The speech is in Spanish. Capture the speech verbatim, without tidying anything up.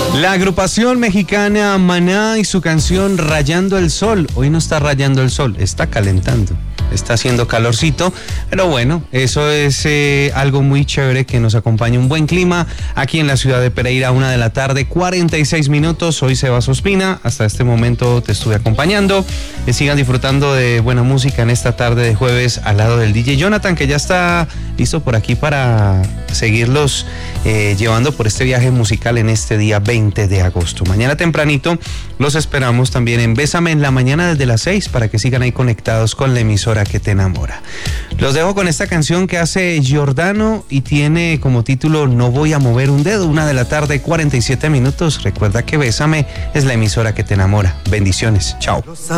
La agrupación mexicana Maná y su canción Rayando el Sol. Hoy no está rayando el sol, está calentando. Está haciendo calorcito, pero bueno, eso es eh, algo muy chévere, que nos acompañe un buen clima aquí en la ciudad de Pereira, una de la tarde, cuarenta y seis minutos. Soy Sebas Ospina, hasta este momento te estuve acompañando. Que sigan disfrutando de buena música en esta tarde de jueves al lado del D J Jonathan, que ya está listo por aquí para seguirlos eh, llevando por este viaje musical en este día veinte de agosto. Mañana tempranito los esperamos también en Bésame en la mañana desde las seis para que sigan ahí conectados con la emisora que te enamora. Los dejo con esta canción que hace Giordano y tiene como título No voy a mover un dedo. Una de la tarde, cuarenta y siete minutos. Recuerda que Bésame es la emisora que te enamora. Bendiciones. Chao.